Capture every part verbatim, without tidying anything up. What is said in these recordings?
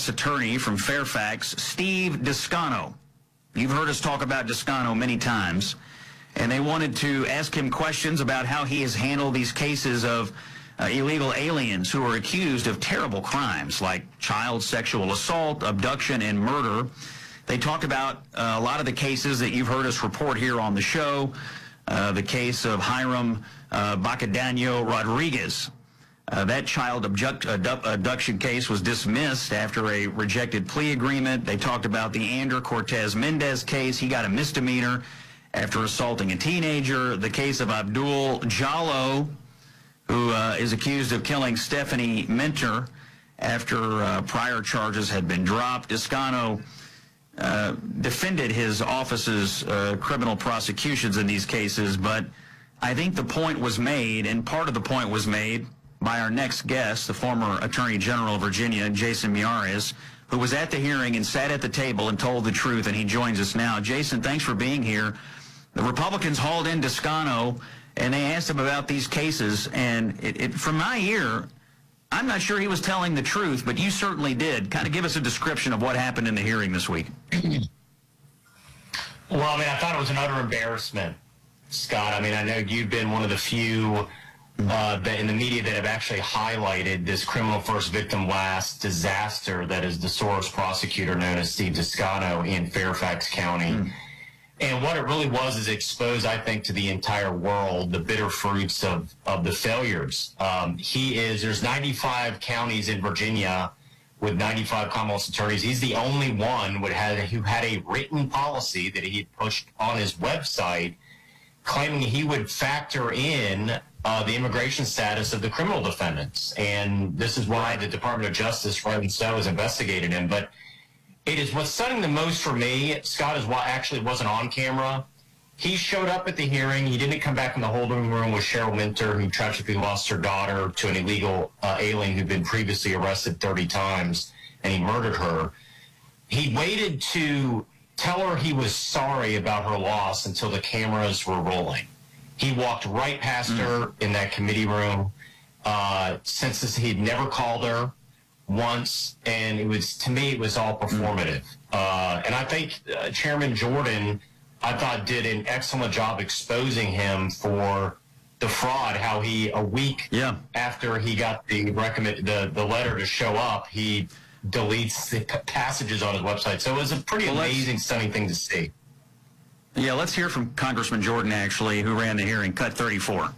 attorney from Fairfax, Steve Descano. You've heard us talk about Descano many times, and they wanted to ask him questions about how he has handled these cases of uh, illegal aliens who are accused of terrible crimes like child sexual assault, abduction, and murder. They talked about uh, a lot of the cases that you've heard us report here on the show, uh, the case of Hiram uh, Bacadano Rodriguez. Uh, that child abduct, abduct, abduction case was dismissed after a rejected plea agreement. They talked about the Ander Cortez Mendez case. He got a misdemeanor after assaulting a teenager. The case of Abdul Jallo, who uh, is accused of killing Stephanie Minter after uh, prior charges had been dropped. Descano uh, defended his office's uh, criminal prosecutions in these cases, but I think the point was made, and part of the point was made by our next guest, the former Attorney General of Virginia, Jason Miyares, who was at the hearing and sat at the table and told the truth, and he joins us now. Jason, thanks for being here. The Republicans hauled in Descano, and they asked him about these cases, and it, it, from my ear, I'm not sure he was telling the truth, but you certainly did. Kind of give us a description of what happened in the hearing this week. Well, I mean, I thought it was an utter embarrassment, Scott. I mean, I know you've been one of the few Uh, that in the media that have actually highlighted this criminal first victim last disaster that is the Soros prosecutor known as Steve Descano in Fairfax County. Mm. And what it really was is expose, I think, to the entire world the bitter fruits of, of the failures. Um, he is, there's ninety-five counties in Virginia with ninety-five Commonwealth attorneys. He's the only one would have, who had a written policy that he pushed on his website claiming he would factor in Uh, the immigration status of the criminal defendants. And this is why the Department of Justice, rightly so, is investigating him. But it is what's stunning the most for me, Scott, is why actually wasn't on camera. He showed up at the hearing. He didn't come back in the holding room with Cheryl Minter, who tragically lost her daughter to an illegal uh, alien who'd been previously arrested thirty times, and he murdered her. He waited to tell her he was sorry about her loss until the cameras were rolling. He walked right past mm. her in that committee room. Uh, since this, he'd never called her once, and it was, to me, it was all performative. Mm. Uh, and I think uh, Chairman Jordan, I thought, did an excellent job exposing him for the fraud. How he, a week yeah. after he got the recommend the the letter to show up, he deletes the passages on his website. So it was a pretty well, amazing, stunning thing to see. Yeah, let's hear from Congressman Jordan, actually, who ran the hearing, cut thirty-four.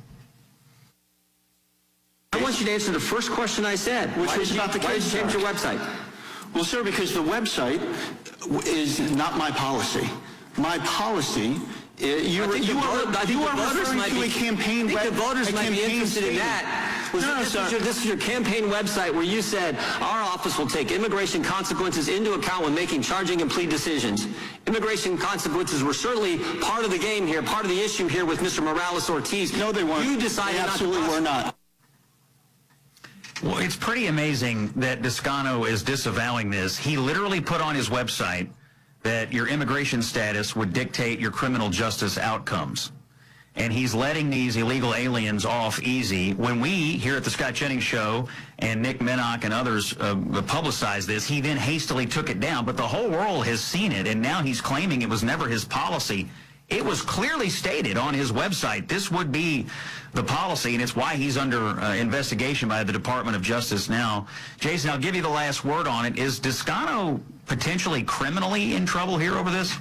I want you to answer the first question I said, which why was you, about the why did you change your website? Well, sir, because the website is not my policy. My policy is, you, I think you the are, vote, I think you the are voters referring might to be, a campaign I think web, the voters might be interested in that. Was no, no, this, sir. is your, this is your campaign website where you said, our office will take immigration consequences into account when making charging and plea decisions. Immigration consequences were certainly part of the game here, part of the issue here with Mister Morales-Ortiz. No, they weren't. You decided they absolutely not to were not. Well, it's pretty amazing that Descano is disavowing this. He literally put on his website that your immigration status would dictate your criminal justice outcomes. And he's letting these illegal aliens off easy. When we, here at the Scott Jennings Show, and Nick Minnock and others uh, publicized this, he then hastily took it down. But the whole world has seen it, and now he's claiming it was never his policy. It was clearly stated on his website this would be the policy, and it's why he's under uh, investigation by the Department of Justice now. Jason, I'll give you the last word on it. Is Descano potentially criminally in trouble here over this?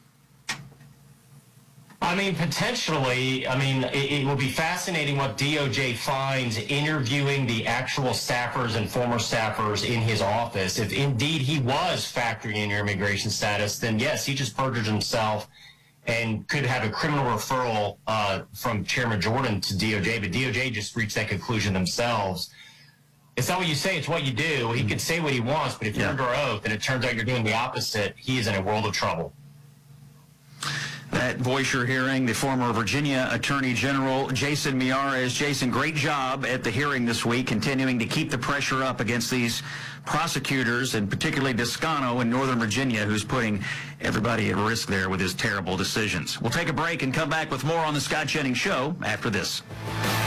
I mean, potentially. I mean, it, it will be fascinating what D O J finds interviewing the actual staffers and former staffers in his office. If indeed he was factoring in your immigration status, then yes, he just perjured himself and could have a criminal referral uh, from Chairman Jordan to D O J, but D O J just reached that conclusion themselves. It's not what you say, it's what you do. He can say what he wants, but if you're yeah. under oath and it turns out you're doing the opposite, he is in a world of trouble. That voice you're hearing, the former Virginia Attorney General, Jason Miyares. Jason, great job at the hearing this week, continuing to keep the pressure up against these prosecutors, and particularly Descano in Northern Virginia, who's putting everybody at risk there with his terrible decisions. We'll take a break and come back with more on the Scott Jennings Show after this.